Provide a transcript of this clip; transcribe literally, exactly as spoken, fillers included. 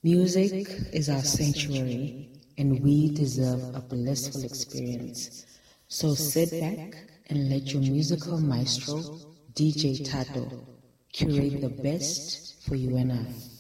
Music is our sanctuary, and we deserve a blissful experience. So sit back and let your musical maestro, D J Tato, curate the best for you and I.